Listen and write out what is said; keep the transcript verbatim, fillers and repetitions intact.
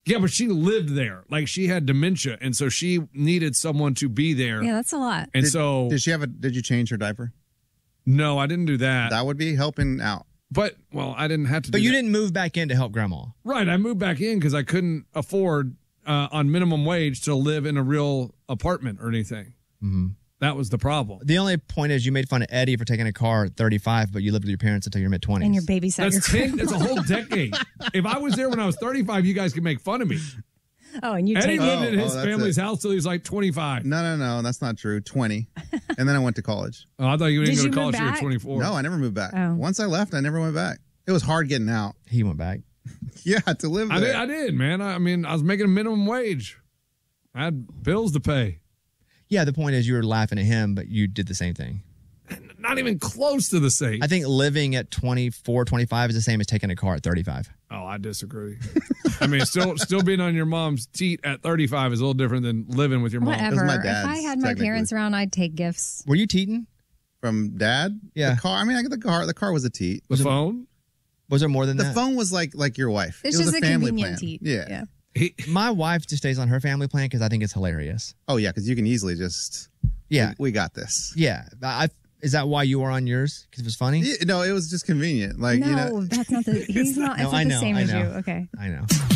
Yeah, but she lived there. Like, she had dementia, and so she needed someone to be there. Yeah, that's a lot. And did, so... Did she have a... Did you change her diaper? No, I didn't do that. That would be helping out. But, well, I didn't have to But do you that. didn't move back in to help Grandma. Right, I moved back in because I couldn't afford, uh, on minimum wage, to live in a real apartment or anything. Mm-hmm. That was the problem. The only point is you made fun of Eddie for taking a car at thirty-five, but you lived with your parents until your mid-twenties. And your babysat your That's ten. That's a whole decade. If I was there when I was thirty-five, you guys could make fun of me. Oh, and you Eddie take lived Oh, at his oh, that's family's it. house till he was like twenty-five. No, no, no. That's not true. twenty. And then I went to college. Oh, I thought you didn't Did go you to college move till you were back? twenty-four. No, I never moved back. Oh. Once I left, I never went back. It was hard getting out. He went back. Yeah, to live there. I did, I did, man. I, I mean, I was making a minimum wage. I had bills to pay. Yeah, the point is you were laughing at him, but you did the same thing. Not even close to the same. I think living at twenty-four, twenty-five is the same as taking a car at thirty-five. Oh, I disagree. I mean, still still being on your mom's teat at thirty-five is a little different than living with your mom. Whatever. my If dad's, I had my technically. parents around, I'd take gifts. Were you teeting? From dad? Yeah. The car. I mean, I got the car. The car was a teat. The phone? Was there more than The that? phone was like like your wife. It's it was just a a family convenient plan. teat. Yeah. Yeah. He, My wife just stays on her family plan because I think it's hilarious. Oh yeah, because you can easily just. Yeah. We, we got this. Yeah. I, is that why you were on yours? Because it was funny? Yeah, no, it was just convenient. Like no, you know. that's not the. He's not. No, It's not I the know, same I as know. you. Okay. I know.